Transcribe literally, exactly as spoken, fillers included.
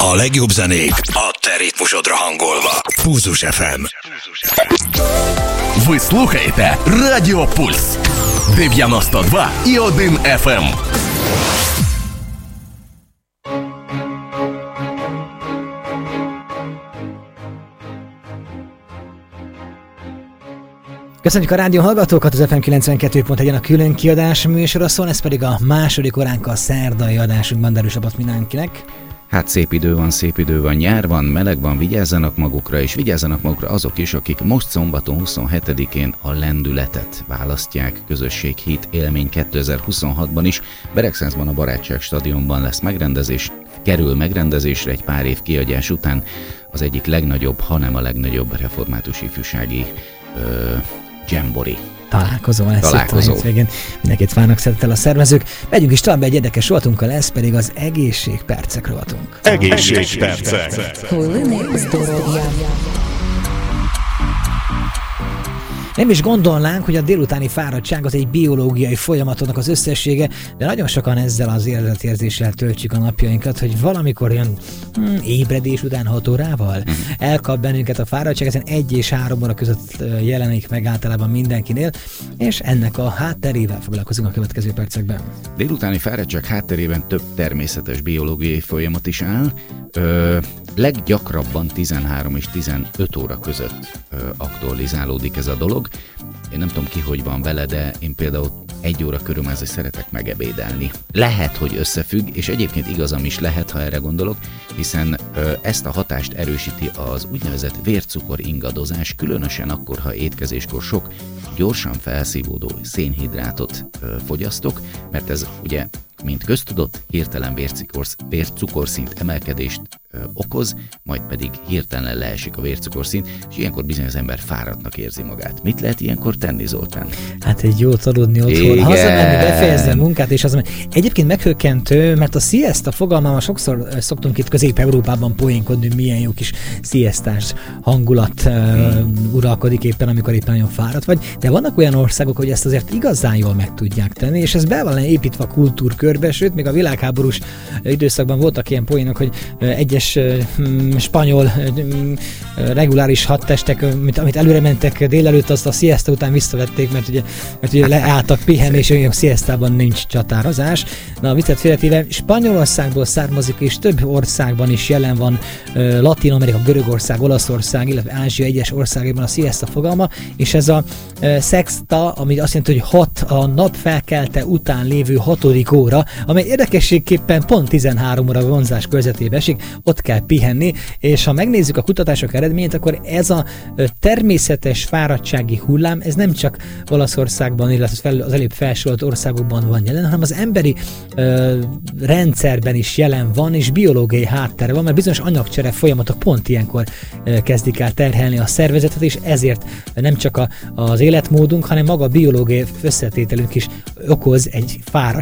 A legjobb zenék a te ritmusodra hangolva. Pulzus еф ем. Ви слухаєте Радіо Пульс дев'яносто два і один еф ем. Köszönjük a rádió hallgatókat, az ef em kilencvenkettő pont egyen a külön kiadás műsora szól, ez pedig a második óránk a szerdai adásunkban. Derűs abat mindenkinek. Hát szép idő van, szép idő van, nyár van, meleg van, vigyázzanak magukra, és vigyázzanak magukra azok is, akik most szombaton huszonhetedikén a lendületet választják. Közösséghét élmény kétezer-huszonhatban is. Beregszázban a Barátság stadionban lesz megrendezés, kerül megrendezésre egy pár év kiadás után az egyik legnagyobb, hanem a legnagyobb református ifjúsági ö, Jamboree. Találkozó lesz Találkozó. itt a hétvégén. Mindenkit várnak szeretettel a szervezők. Megyünk is tovább egy érdekes rovatunkkal, ez pedig az egészségpercek rovatunk. Egészségpercek. Nem is gondolnánk, hogy a délutáni fáradtság az egy biológiai folyamatnak az összessége, de nagyon sokan ezzel az érzetérzéssel töltjük a napjainkat, hogy valamikor olyan hmm, ébredés után hat órával elkap bennünket a fáradtság, ezen egy és három óra között jelenik meg általában mindenkinél, és ennek a hátterével foglalkozunk a következő percekben. Délutáni fáradtság hátterében több természetes biológiai folyamat is áll. Ö, leggyakrabban tizenhárom és tizenöt óra között ö, aktualizálódik ez a dolog. Én nem tudom ki, hogy van vele, de én például egy óra körül már szeretek megebédelni. Lehet, hogy összefügg, és egyébként igazam is lehet, ha erre gondolok, hiszen ö, ezt a hatást erősíti az úgynevezett vércukor ingadozás, különösen akkor, ha étkezéskor sok gyorsan felszívódó szénhidrátot ö, fogyasztok, mert ez ugye, mint köztudott, hirtelen vércukorszint emelkedést ö, okoz, majd pedig hirtelen leesik a vércukorszint, és ilyenkor bizony az ember fáradtnak érzi magát. Mit lehet ilyenkor tenni, Zoltán? Hát egy jót aludni otthon, hazamenni, befejezni a munkát, és az egyébként meghökkentő, mert a siesta fogalmával sokszor szoktunk itt Közép-Európában poénkodni, milyen jó kis siestás hangulat hmm. uralkodik éppen, amikor éppen nagyon fáradt vagy, de vannak olyan országok, hogy ezt azért igazán jól meg tudják tenni, és ez be van építve a kultúrkörbe, sőt, még a világháborús időszakban voltak ilyen poénok, hogy egyes hm, spanyol hm, reguláris hadtestek, amit, amit előre mentek délelőtt, azt a siesta után visszavették, mert ugye, mert ugye leálltak pihenni, és a siestában nincs csatározás. Na, a viccet félretéve, Spanyolországból származik, és több országban is jelen van, Latin-Amerika, Görögország, Olaszország, illetve Ázsia egyes országaiban a siesta fogalma, és ez a sexta, ami azt jelenti, hogy hat a nap felkelte után lévő hatodik óra, amely érdekességképpen pont tizenhárom óra vonzás körzetébe esik, ott kell pihenni, és ha megnézzük a kutatások eredményét, akkor ez a természetes fáradtsági hullám, ez nem csak Olaszországban, illetve az előbb felsorolt országokban van jelen, hanem az emberi ö, rendszerben is jelen van, és biológiai háttere van, mert bizonyos anyagcsere folyamatok pont ilyenkor ö, kezdik el terhelni a szervezetet, és ezért nem csak a, az életmódunk, hanem maga a biológiai összetételünk is okoz egy fáradtságot.